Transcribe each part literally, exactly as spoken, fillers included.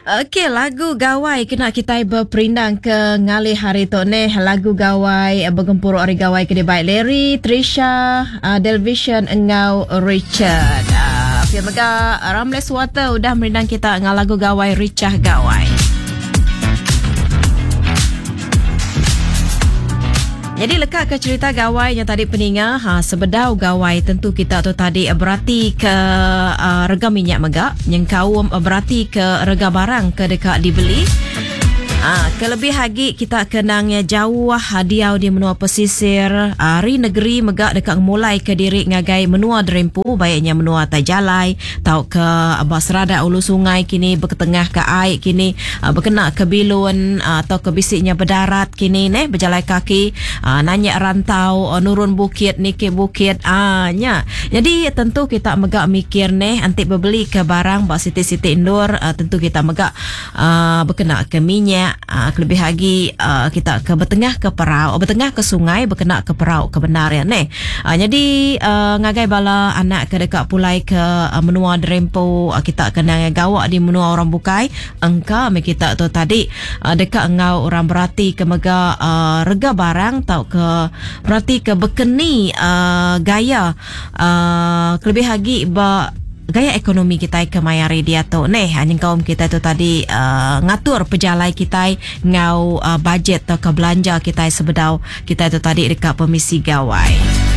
Okey, lagu gawai kena kita berperindang ke ngalih hari tu ni. Lagu gawai bergempur ori gawai ke baik Larry, Trisha, uh, Delvision, engau Richard. Uh, Okey, mega Ramles Water udah merindang kita dengan lagu gawai Richah Gawai. Jadi lekat ke cerita gawai yang tadi peninga, ha, sebedau gawai tentu kita tu tadi berarti ke uh, rega minyak megak, yang kaum berarti ke rega barang ke dekat dibeli. Ah, kelebih lagi kita kenangnya jauh hadiau di menua pesisir, hari negeri megak dekat mulai ke diri ngagai menua Derempu, baiknya menua Tajalai, tau ke Basrada ulu sungai kini berketengah ke air kini, uh, berkena ke Bilun uh, atau ke bisiknya berdarat kini ne berjalan kaki, uh, nanya rantau, uh, nurun bukit, niki bukit, ah nya. Jadi tentu kita megak mikir ne antik berbeli ke barang bak siti-siti indur, uh, tentu kita megak uh, berkena ke minyak. Uh, lebih lagi uh, kita ke bertengah ke perau, bertengah ke sungai, berkena ke perau kebenaran ni. Uh, jadi uh, ngagai bala anak ke dekat pulai ke uh, menua Derempu, uh, kita kena gawak di menua orang bukai. Engka me kita tu tadi uh, dekat ngau orang berarti ke mega uh, rega barang tau ke berarti ke berkeni uh, gaya uh, lebih lagi ba gaya ekonomi kita ke mayari dia tu neh hanya kaum kita tu tadi uh, ngatur pejalai kita ngau uh, budget atau ke belanja kita sebedau kita tu tadi dekat pemisi gawai.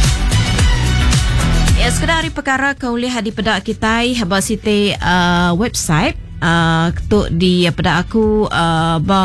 Ya, sekedar hari perkara kau lihat di pedak kita habis siti uh, website uh, tu di pedak aku uh, ba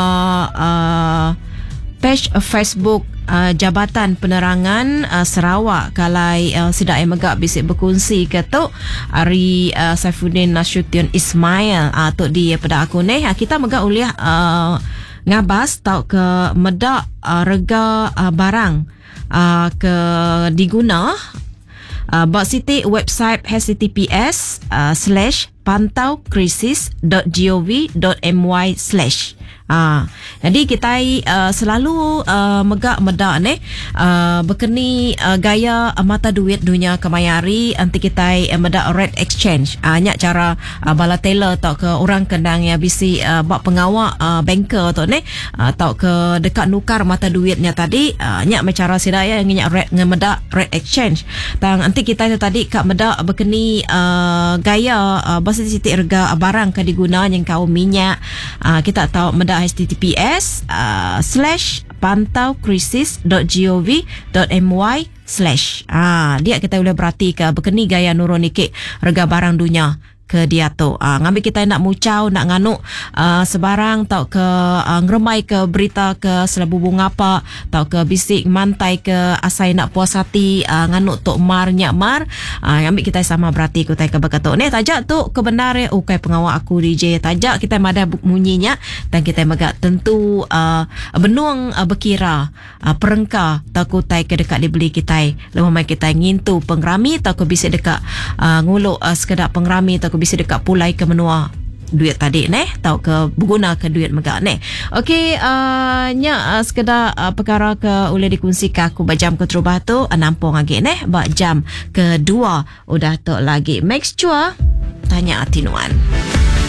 uh, page Facebook Uh, Jabatan Penerangan uh, Sarawak kalai uh, sidak yang megak bisik berkongsi kata Ari uh, Saifuddin Nasution Ismail uh, tu di pada aku ni uh, kita megak uliah uh, ngabas tau ke medak uh, rega uh, barang uh, ke diguna uh, bak siti website h t t p s uh, slash pantau krisis dot gov dot my slash. Ah, jadi kita uh, selalu uh, megak medak ni uh, berkeni uh, gaya uh, mata duit dunia kemayari anti kita uh, medak rate exchange. Ah, nyak cara uh, bala teller atau ke orang kendang yang bisi uh, bak pengawak uh, banker tu ni atau uh, ke dekat nukar mata duitnya tadi uh, nyak cara sidaya yang nyak rate ngemedak rate exchange. Tang anti kita tu tadi kak medak berkeni uh, gaya uh, bahasa titik rega uh, barang ke diguna yang kau minyak. Uh, kita tahu medak h t t p s uh, slash pantau krisis dot gov dot my slash. Ah, dia kita boleh berarti ke berkeni gaya nurun ikik rega barang dunia ke dia tu. Ah, ngambil kita nak mucau, nak nganuk uh, sebarang tau ke uh, ngeremai ke berita ke selabu bunga apa, tau ke bisik mantai ke asai nak puas hati uh, nganuk tok mar nyak mar. Ah, ngambil kita sama berarti ku tai ke berkatuk ni tajak tu kebenar oh kai pengawak aku D J tajak kita mada munyinya dan kita megak tentu uh, benuang uh, berkira uh, perengka tau ku tai ke dekat dibeli kita lepas mai kita ngintu pengrami tau ke bisik dekat uh, nguluk uh, sekedar pengrami tau bisa dekat pulai ke menua duit tadi neh tau ke berguna ke duit megak neh. Okey, uh, nya uh, sekedar uh, perkara ke boleh dikongsi ke aku bajam ke terubah tu uh, nampung lagi neh bak jam kedua udah tu lagi make sure tanya atinuan.